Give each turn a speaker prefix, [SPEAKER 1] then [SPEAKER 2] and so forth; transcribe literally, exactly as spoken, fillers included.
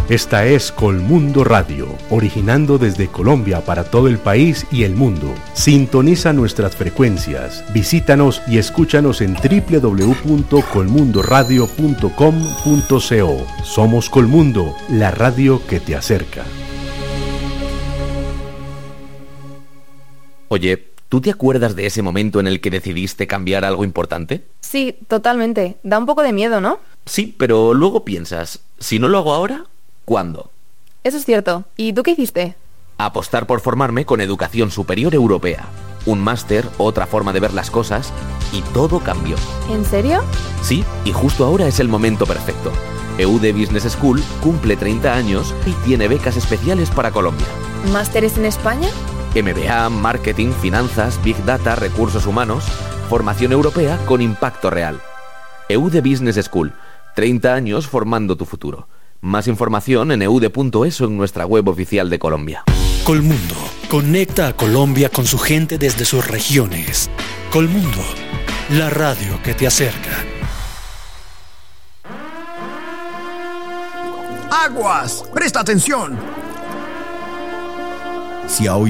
[SPEAKER 1] Esta es Colmundo Radio, originando desde Colombia para todo el país y el mundo. Sintoniza nuestras frecuencias, visítanos y escúchanos en doble u doble u doble u punto colmundo radio punto com punto co. Somos Colmundo, la radio que te acerca.
[SPEAKER 2] Oye, ¿tú te acuerdas de ese momento en el que decidiste cambiar algo importante?
[SPEAKER 3] Sí, totalmente. Da un poco de miedo, ¿no?
[SPEAKER 2] Sí, pero luego piensas, si no lo hago ahora, ¿cuándo?
[SPEAKER 3] Eso es cierto. ¿Y tú qué hiciste?
[SPEAKER 2] Apostar por formarme con Educación Superior Europea. Un máster, otra forma de ver las cosas, y todo cambió.
[SPEAKER 3] ¿En serio?
[SPEAKER 2] Sí, y justo ahora es el momento perfecto. E U D Business School cumple treinta años y tiene becas especiales para Colombia.
[SPEAKER 3] ¿Másteres en España?
[SPEAKER 2] M B A, Marketing, Finanzas, Big Data, Recursos Humanos, formación europea con impacto real. E U D Business School, treinta años formando tu futuro. Más información en eude punto es o en nuestra web oficial de Colombia.
[SPEAKER 4] Colmundo conecta a Colombia con su gente desde sus regiones. Colmundo, la radio que te acerca.
[SPEAKER 5] ¡Aguas! ¡Presta atención! Si ha oído